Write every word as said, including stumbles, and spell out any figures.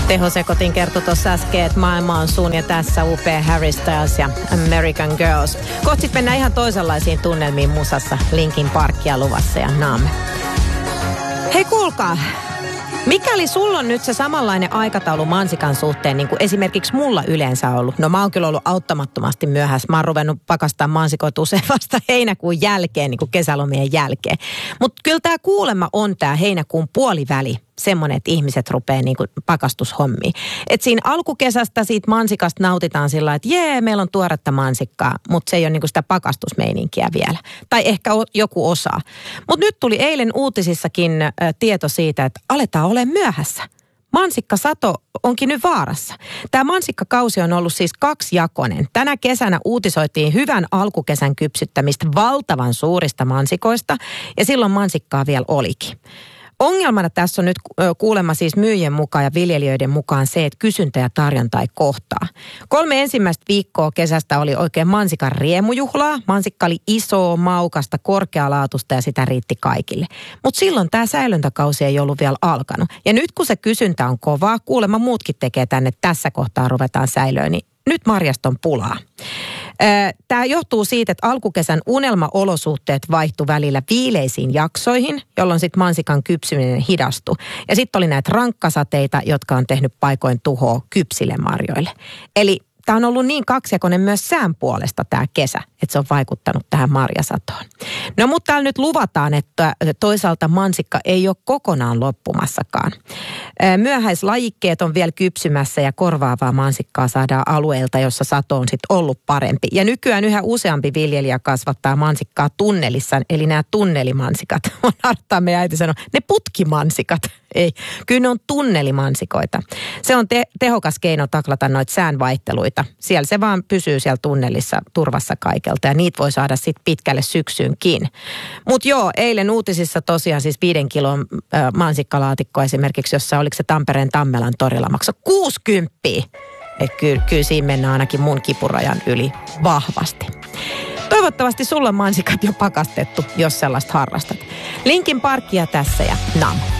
Tehosekotin kertoi tuossa äsken, että maailma on sun ja tässä upea Harry Styles ja American Girls. Kohta sit mennään ihan toisenlaisiin tunnelmiin musassa. Linkin Parkia luvassa ja Nam. Hei kuulkaa, mikäli sulla on nyt se samanlainen aikataulu mansikan suhteen, niin kuin esimerkiksi mulla yleensä ollut. No mä oon kyllä ollut auttamattomasti myöhässä. Mä oon ruvennut pakastaa mansikoita usein vasta heinäkuun jälkeen, niin kuin kesälomien jälkeen. Mutta kyllä tää kuulemma on tää heinäkuun puoliväli. Semmoinen, että ihmiset rupeaa niin kuin pakastushommiin. Että siinä alkukesästä siitä mansikasta nautitaan sillä, että jee, meillä on tuoretta mansikkaa, mutta se ei ole niin kuin sitä pakastusmeininkiä vielä. Tai ehkä joku osaa. Mutta nyt tuli eilen uutisissakin ä, tieto siitä, että aletaan olemaan myöhässä. Mansikkasato onkin nyt vaarassa. Tämä mansikkakausi on ollut siis kaksijakoinen. Tänä kesänä uutisoitiin hyvän alkukesän kypsyttämistä valtavan suurista mansikoista ja silloin mansikkaa vielä olikin. Ongelmana tässä on nyt kuulemma siis myyjien mukaan ja viljelijöiden mukaan se, että kysyntä ja tarjonta ei kohtaa. Kolme ensimmäistä viikkoa kesästä oli oikein mansikan riemujuhlaa. Mansikka oli isoa, maukasta, korkealaatusta ja sitä riitti kaikille. Mutta silloin tämä säilöntäkausi ei ollut vielä alkanut. Ja nyt kun se kysyntä on kovaa, kuulemma muutkin tekee tänne tässä kohtaa ruvetaan säilöön, niin nyt marjasta on pulaa. Tämä johtuu siitä, että alkukesän unelmaolosuhteet vaihtui välillä viileisiin jaksoihin, jolloin sitten mansikan kypsyminen hidastui. Ja sitten oli näitä rankkasateita, jotka on tehnyt paikoin tuhoa kypsille marjoille. Eli tämä on ollut niin kaksijakoinen myös sään puolesta tämä kesä, että se on vaikuttanut tähän marjasatoon. No mutta täällä nyt luvataan, että toisaalta mansikka ei ole kokonaan loppumassakaan. Myöhäislajikkeet on vielä kypsymässä ja korvaavaa mansikkaa saadaan alueelta, jossa sato on sitten ollut parempi. Ja nykyään yhä useampi viljelijä kasvattaa mansikkaa tunnelissa, eli nämä tunnelimansikat. On harttaa meidän äiti sanoo, ne putkimansikat. Ei, kyllä ne on tunnelimansikoita. Se on te- tehokas keino taklata noita säänvaihteluita. Siellä se vaan pysyy siellä tunnelissa turvassa kaikelta ja niitä voi saada sitten pitkälle syksyynkin. Mutta joo, eilen uutisissa tosiaan siis viiden kilon äh, mansikkalaatikko esimerkiksi, jossa oliko se Tampereen Tammelan torilla maksoi kuusikymppiä. Että kyllä, kyllä siinä mennään ainakin mun kipurajan yli vahvasti. Toivottavasti sulla on mansikat jo pakastettu, jos sellaista harrastat. Linkin Parkia tässä ja Nam.